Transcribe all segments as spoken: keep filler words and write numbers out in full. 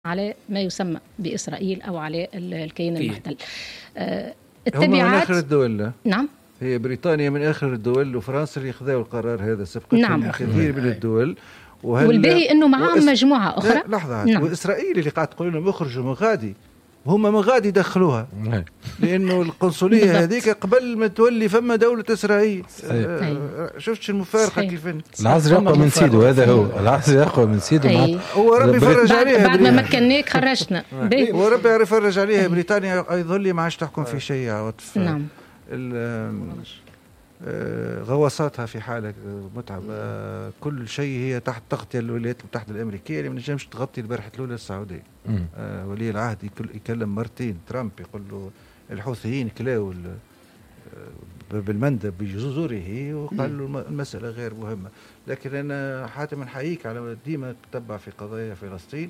على ما يسمى بإسرائيل أو على الكيان المحتل. آه التبعات هم من آخر الدول. لا. نعم، هي بريطانيا من آخر الدول وفرنسا اللي خذوا القرار هذا سبقا. نعم. كثير من الدول والباقي انه معهم وإس... مجموعه اخرى. لحظه. نعم. واسرائيل اللي قاعد تقول لهم يخرجوا من غادي، هم من غادي يدخلوها لانه القنصليه هذيك قبل ما تولي فما دوله اسرائيل. آه شفتش المفارقه كيف العصر يقوى من سيده. هذا هو العصر يقوى من سيده. هو ربي يفرج عليها بعد ما مكناك خرجتنا. هو ربي يعرف يفرج عليها. بريطانيا يظل لي ما عادش تحكم في شيء. نعم. غواصاتها في حالة متعبة. كل شيء هي تحت تغطية الولايات المتحدة الأمريكية اللي ما نجمش تغطي البارحة الأولى السعودية. آه ولي العهد يكلم مرتين ترامب يقول له الحوثيين كلاو بالمندب بجزره، وقال له المسألة غير مهمة. لكن أنا حاتم نحييك على ديما تتبع في قضايا فلسطين،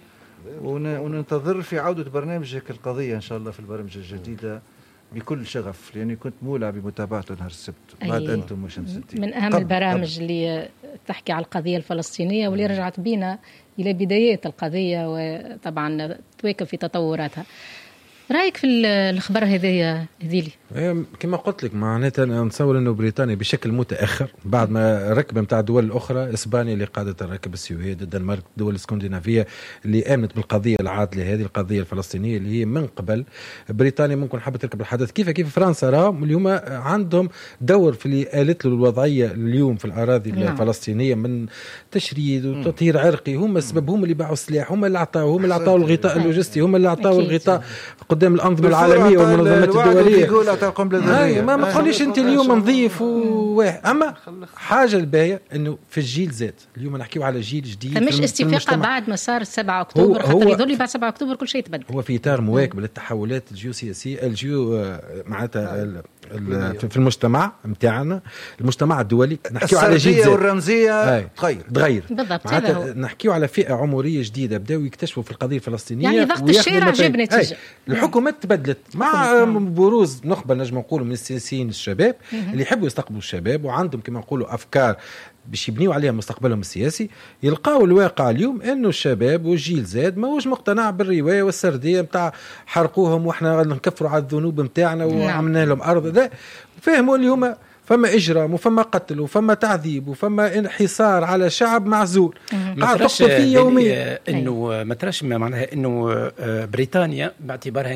وننتظر في عودة برنامجك القضية إن شاء الله في البرامج الجديدة بكل شغف، لأني كنت مولع بمتابعته نهار السبت. بعد أيه. أنتم وشمس الدين من أهم البرامج طب. اللي تحكي على القضية الفلسطينية واللي رجعت بينا إلى بدايات القضية، وطبعا تواكب في تطوراتها. رأيك في الخبر هذه هذيلي؟ كما قلت لك معناتها نتصور انه بريطانيا بشكل متاخر بعد ما ركبه نتاع الدول الاخرى، اسبانيا اللي قادت الركب، السويد، الدنمارك، الدول الاسكندنافيه اللي امنت بالقضيه العادله هذه القضيه الفلسطينيه اللي هي من قبل. بريطانيا ممكن حابه تركب الحدث كيف كيف فرنسا راهم اليوم عندهم دور في اللي قالت له الوضعيه اليوم في الاراضي نعم. الفلسطينيه من تشريد وتطهير عرقي. هم السبب، هم اللي باعوا السلاح، هم اللي اعطاوا، هم اللي اعطاوا الغطاء اللوجستي، هم اللي اعطاوا الغطاء قدام الأنظمة العالمية والمنظمات الدولية. هاي ما ما تقوليش أنت اليوم نظيف وواحد. أما حاجة الباية إنه في الجيل زاد اليوم نحكيو على جيل جديد. فمش استفاقة بعد ما صار سبعة أكتوبر، خاطر يظل بعد سبعة أكتوبر كل شيء تبدل. هو في إطار مواكب للتحولات الجيوسياسية الجيو معناتها في المجتمع متاعنا، المجتمع الدولي. نحكيو على جيل والرمزية تغير تغير بالضبط. نحكيو على فئة عمرية جديدة بدأوا يكتشفوا في القضية الفلسطينية، يعني ضغط الشارع جاب نتيجة. الحكومات تبدلت مع بروز نخبة نجم نقولوا من السياسيين الشباب اللي يحبوا يستقبلوا الشباب وعندهم كما نقولوا أفكار باش يبنيوا عليها مستقبلهم السياسي. يلقاوا الواقع اليوم انه الشباب والجيل زاد ما هوش مقتنع بالروايه والسرديه نتاع حرقوهم واحنا نكفروا على الذنوب نتاعنا وعملنا لهم ارض. ذا فهموا اليوم فما إجرام وفما قتل وفما تعذيب وفما انحصار على شعب معزول قاعد تقتل فيه يوميا. انه ما تراش معناها انه بريطانيا باعتبارها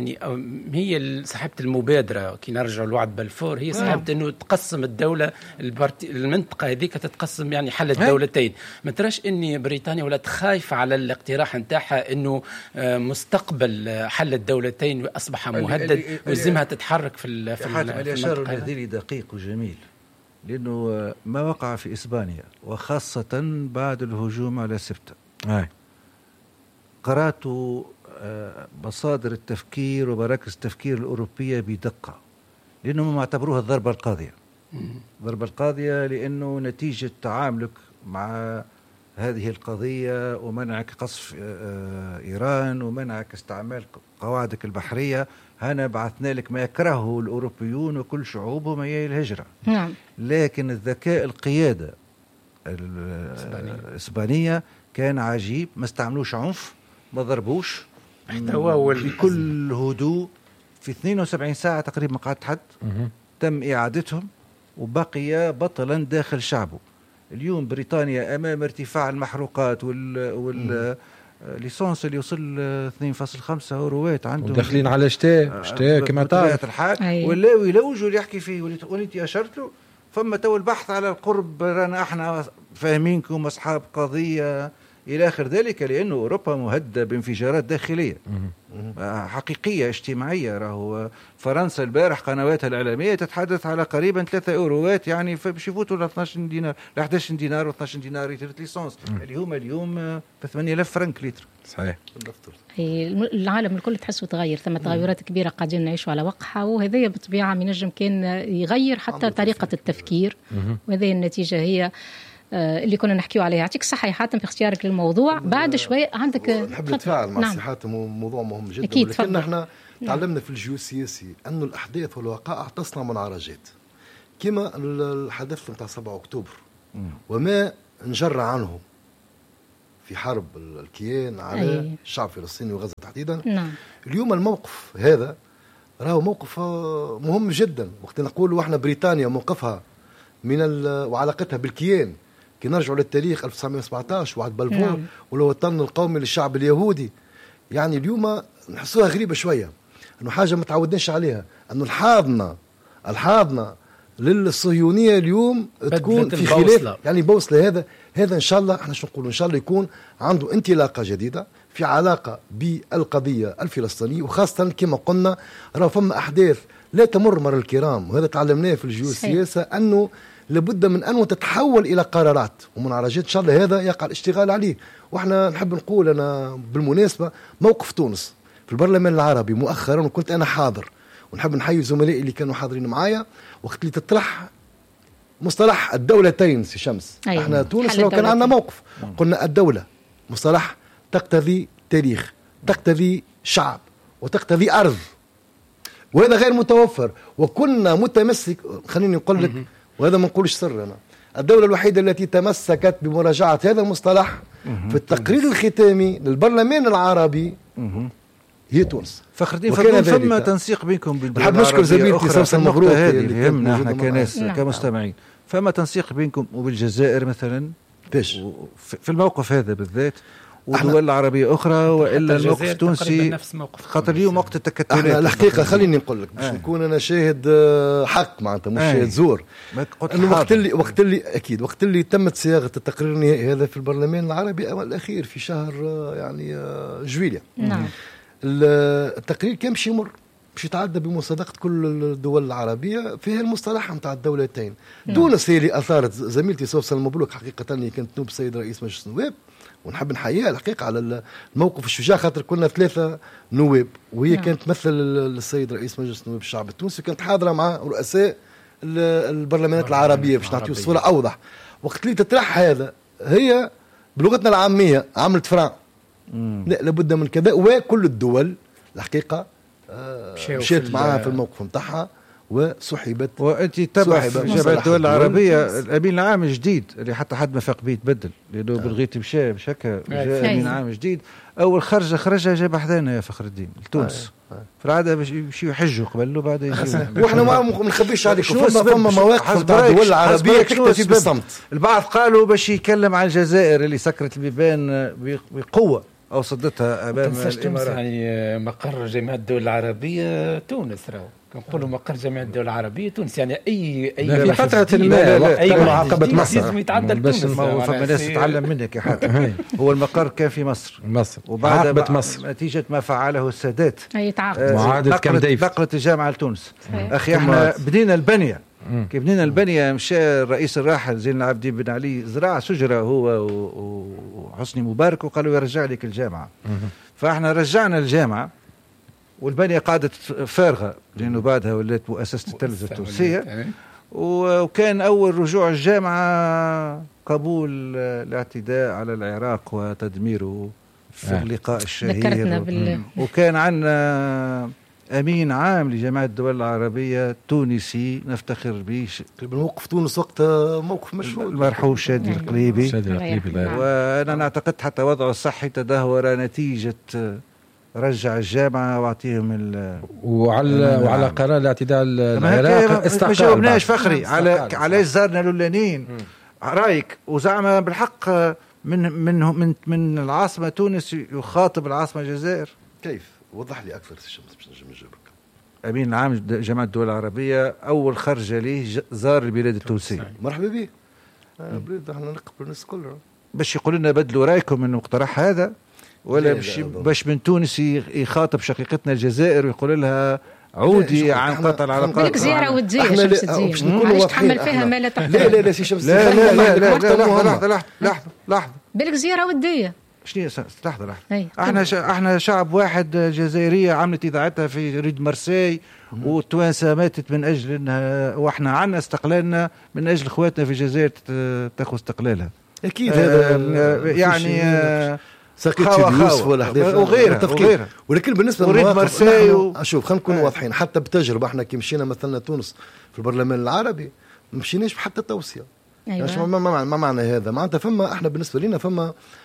هي صاحبه المبادره كي نرجع لوعد بلفور، هي صاحبه انه تقسم الدوله المنطقه هذيك تتقسم يعني حل الدولتين. ما تراش ان بريطانيا ولات خايفه على الاقتراح نتاعها انه مستقبل حل الدولتين اصبح مهدد ولازمها تتحرك في في المنطقه هذه. دقيق وجميل، لأنه ما وقع في إسبانيا وخاصة بعد الهجوم على سبتة. آه. قرأت مصادر التفكير ومراكز التفكير الأوروبية بدقة، لأنهم اعتبروها الضربة القاضية. الضربة القاضية لأنه نتيجة تعاملك مع هذه القضية ومنعك قصف إيران ومنعك استعمال قواعدك البحرية، هنا بعثنا لك ما يكرهه الأوروبيون وكل شعوبهم هي الهجرة. نعم. لكن الذكاء القيادة الإسبانية كان عجيب، ما استعملوش عنف، ما ضربوش، بكل هدوء. في اثنين وسبعين ساعة تقريبا ما قعدت حد، تم إعادتهم وبقي بطلا داخل شعبه. اليوم بريطانيا أمام ارتفاع المحروقات وال, وال ليسونس اللي يوصل اثنين فاصلة خمسة أوروات عندهم، وداخلين على شتاء شتاء كما تعرف الحال، ولا يلوجوا اللي يحكي فيه واللي أشرت له. فما تو البحث على القرب، رانا احنا فاهمينكم أصحاب قضية إلى آخر ذلك، لأنه أوروبا مهددة بانفجارات داخلية حقيقية اجتماعية. راهو فرنسا البارح قنواتها الإعلامية تتحدث على قريبا ثلاثة أوروات، يعني باش يفوتوا ل اثناش دينار ل أحد عشر دينار و اثناش دينار لتر ليسونس. اليوم اليوم ثمانية آلاف فرنك لتر. صحيح. العالم الكل تحسه تغير، ثم تغيرات كبيرة قاعدين نعيشوا على وقعها، وهذه بطبيعة من نجم كان يغير حتى طريقة التفكير، وهذه النتيجة هي اللي كنا نحكيو عليها. يعطيك الصحة يا حاتم في اختيارك للموضوع. بعد شوي عندك نحب نتفاعل مع نعم. حاتم، موضوع مهم جدا. أكيد. لكن احنا تعلمنا في الجيوسياسي أنه الأحداث والوقائع تصنع منعرجات، كما الحدث متاع سبعة أكتوبر وما نجر عنه في حرب الكيان على أي. الشعب الفلسطيني وغزة تحديدا. نعم. اليوم الموقف هذا راهو موقف مهم جدا. وقت نقول احنا بريطانيا موقفها من وعلاقتها بالكيان كي نرجعوا للتاريخ ألف وتسعمائة وسبعة عشر وعد بلفور نعم. والوطن القومي للشعب اليهودي، يعني اليوم نحسوها غريبة شوية، انه حاجة ما تعودناش عليها، انه الحاضنة الحاضنة للصهيونية اليوم تكون في خلاف يعني بوصلة. هذا هذا ان شاء الله احنا شو نقول، ان شاء الله يكون عنده انطلاقة جديدة في علاقة بالقضية الفلسطينية، وخاصة كما قلنا راه فما احداث لا تمر مر الكرام، وهذا تعلمناه في الجيوسياسة انه لابد من أن تتحول إلى قرارات ومنعرجات. إن شاء الله هذا يقع الاشتغال عليه. وإحنا نحب نقول أنا بالمناسبة موقف تونس في البرلمان العربي مؤخرا، وكنت أنا حاضر، ونحب نحيي زملائي اللي كانوا حاضرين معايا وقت اللي تطرح مصطلح الدولتين سي شمس. أيوة. احنا تونس لو كان عندنا موقف قلنا الدولة مصطلح تقتضي تاريخ، تقتضي شعب، وتقتضي أرض، وهذا غير متوفر. وكنا متمسك، خليني نقول لك وهذا ما نقولش سر، أنا الدولة الوحيدة التي تمسكت بمراجعة هذا المصطلح في التقرير الختامي للبرلمان العربي هي تونس. فخر الدين فضل، ثم تنسيق بينكم بالدول العربية. نشكر زميلتي سمسم مبروك هذه اللي يهمنا احنا كناس نعم. كمستمعين. فما تنسيق بينكم وبالجزائر مثلا فيش في الموقف هذا بالذات ودول عربية أخرى، وإلا الموقف التونسي خاطر اليوم وقت التكتلات؟ احنا الحقيقة خليني نقول لك باش آه. نكون أنا شاهد حق معناتها مش آه. شاهد زور. إنه وقت اللي وقت اللي أكيد وقت اللي تمت صياغة التقرير النهائي هذا في البرلمان العربي أول الأخير في شهر يعني جويليا. نعم. التقرير كان باش يمر باش يتعدى بمصادقة كل الدول العربية فيها المصطلح نتاع الدولتين. تونس هي اللي أثارت زميلتي سوسن مبروك حقيقة اللي كانت تنوب السيد رئيس مجلس النواب، ونحب نحييها الحقيقة على الموقف الشجاع، خاطر كنا ثلاثة نواب وهي نعم. كانت تمثل السيد رئيس مجلس النواب الشعب التونسي، وكانت حاضرة مع رؤساء البرلمانات العربية باش نعطيو الصورة أوضح. وقت اللي تطرح هذا هي بلغتنا العامية عملت فرع، لا لابد من كذا، وكل الدول الحقيقة مشيت معها في الموقف نتاعها وسحبت. وانت تبع في جامعة الدول العربية الامين العام الجديد اللي حتى حد ما فاق بيه تبدل، لانه بلغيتي مشى مش هكا، جاء امين عام جديد اول خرجه خرجها جاب حدانا يا فخر الدين لتونس. في العاده باش يمشيو يحجوا قبل بعد يجيو. واحنا ما نخبيش عليكم فما فما مواقف نتاع الدول العربيه تكتفي بالصمت. البعض قالوا باش يتكلم عن الجزائر اللي سكرت البيبان بقوه او صدتها امام الامارات. يعني مقر جامعه الدول العربيه تونس، راهو نقولوا مقر جامعة الدول العربية تونس، يعني أي أي في فترة ما أي معاقبة مصر لازم يتعدى تونس. فما ناس تتعلم منك يا حاتم. هو المقر كان في مصر مصر وبعد مصر نتيجة ما فعله السادات معاهدة كامب ديفيد نقلت الجامعة لتونس. أخي احنا بدينا البنية، كيف بدينا البنية مشى الرئيس الراحل زين العابدين بن علي زرع شجرة هو وحسني مبارك وقالوا يرجع لك الجامعة. فاحنا رجعنا الجامعة والبنية قاعدة فارغة لأنه بعدها ولات مؤسسة التلفزة التونسية، وكان أول رجوع الجامعة قبول الاعتداء على العراق وتدميره في اللقاء الشهير. وكان عندنا أمين عام لجامعة الدول العربية تونسي نفتخر به، موقف تونس وقت موقف مشهور، المرحوم شادي القليبي. وأنا نعتقد حتى وضعه الصحي تدهور نتيجة رجع الجامعة واعطيهم ال وعلى وعلى قرار الاعتداء العراق استقال. ما جاوبناش فخري على علاش زارنا لولانين رايك، وزعما بالحق من من من من العاصمة تونس يخاطب العاصمة الجزائر. كيف؟ وضح لي أكثر الشمس باش نجم نجاوبك. أمين العام جامعة الدول العربية أول خرجة ليه زار البلاد التونسية. مرحبا به. بلاد احنا نقبل الناس كلها باش يقول لنا بدلوا رايكم من المقترح هذا، ولا باش باش من تونس يخاطب شقيقتنا الجزائر ويقول لها عودي عن قطع العلاقات. لك زياره وديه شمس الدين، علاش تحمل فيها ما لا تحمل؟ لا لا لا سي شمس، لا لا لا لا لحظه لحظه لحظه لحظه بالك زياره وديه. شنو لحظه لحظه احنا شا احنا شعب واحد، جزائريه عملت اذاعتها في ريد مرسي، والتوانسه ماتت من اجل انها، واحنا عندنا استقلالنا من اجل اخواتنا في الجزائر تاخذ استقلالها. اكيد هذا آه يعني آه ساقيت يوسف والاحداث وغيرها وغيرها. ولكن بالنسبه للمواقف و... شوف خلينا نكونوا واضحين، حتى بتجربه احنا كي مشينا مثلنا تونس في البرلمان العربي ما مشيناش بحتى توصيه. أيوة. يعني ما, ما, ما معنى هذا؟ معناتها فما احنا بالنسبه لنا فما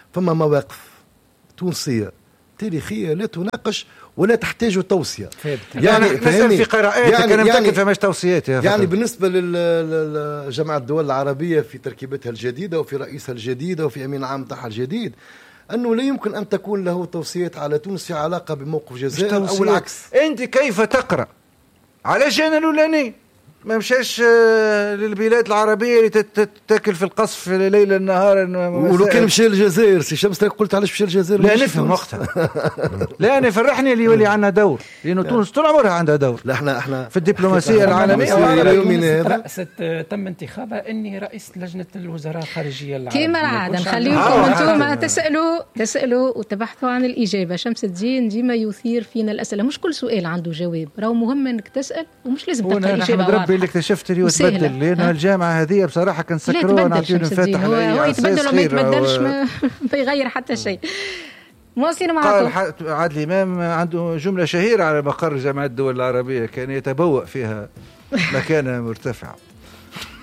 فما مواقف تونسية تاريخية لا تناقش ولا تحتاج توصية. يعني نسأل في قراءاتك يعني أنا متأكد فماش توصيات يا يعني بالنسبة للجماعة الدول العربية في تركيبتها الجديدة وفي رئيسها الجديد وفي أمين عام تاعها الجديد أنه لا يمكن أن تكون له توصيات على تونس في علاقة بموقف جزائر أو العكس. أنت كيف تقرأ على جانا الأولاني ما مشاش للبلاد العربية اللي تتاكل في القصف ليلا نهارا ولو كان مشى للجزائر سي شمس قلت علاش مشى للجزائر؟ لا نفهم وقتها. لا انا فرحني اللي يولي عندنا دور لانه تونس طول عمرها عندها دور. لا احنا احنا في الدبلوماسيه العالميه رئست تم انتخابها اني رئيس لجنه الوزراء الخارجيه العربيه. كما العاده نخليكم انتم تسالوا تسالوا وتبحثوا عن الاجابه. شمس الدين ديما يثير فينا الاسئله، مش كل سؤال عنده جواب، راهو مهم انك تسال ومش لازم تلقى اجابه. ربي اللي اكتشفت اللي يتبدل لأنه الجامعة هذه بصراحة كان سكروها نعطيهم فتح هو, هو يتبدل وما يتبدلش ما يغير حتى شيء. مواصلين معكم. قال عادل إمام عنده جملة شهيرة على مقر جامعة الدول العربية كان يتبوأ فيها مكانة مرتفعة.